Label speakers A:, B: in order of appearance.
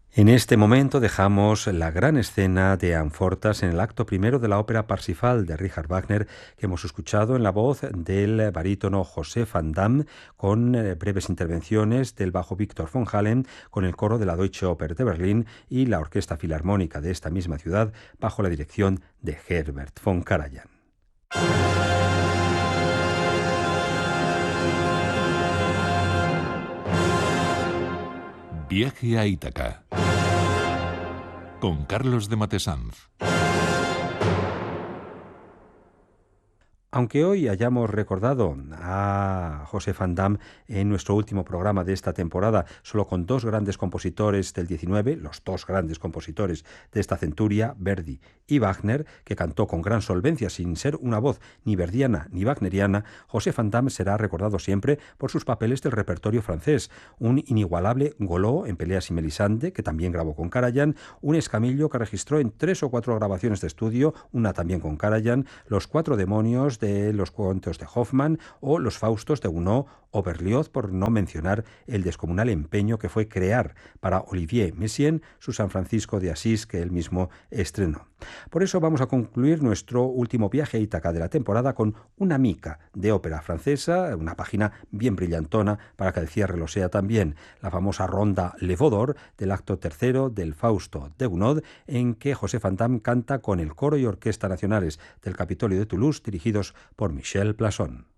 A: En este momento dejamos la gran escena de Anfortas en el acto primero de la ópera Parsifal de Richard Wagner, que hemos escuchado en la voz del barítono José Van Damme, con breves intervenciones del bajo Victor von Halen, con el coro de la Deutsche Oper de Berlín y la Orquesta Filarmónica de esta misma ciudad, bajo la dirección de Herbert von Karajan.
B: Viaje a Ítaca con Carlos de Matesanz.
A: Aunque hoy hayamos recordado a José Van Damme en nuestro último programa de esta temporada, solo con dos grandes compositores del 19, los dos grandes compositores de esta centuria, Verdi y Wagner, que cantó con gran solvencia sin ser una voz ni verdiana ni wagneriana, José Van Damme será recordado siempre por sus papeles del repertorio francés, un inigualable Goló en Peleas y Melisande, que también grabó con Karajan, un Escamillo que registró en 3 o 4 grabaciones de estudio, una también con Karajan, Los Cuatro Demonios de los cuentos de Hoffmann o Los Faustos de Gounod o Berlioz, por no mencionar el descomunal empeño que fue crear para Olivier Messiaen su San Francisco de Asís, que él mismo estrenó. Por eso vamos a concluir nuestro último viaje a Ítaca de la temporada con una mica de ópera francesa, una página bien brillantona para que el cierre lo sea también, la famosa ronda Le Vaudor del acto tercero del Fausto de Gounod, en que José Van Damme canta con el coro y orquesta nacionales del Capitolio de Toulouse, dirigidos por Michel Plasson.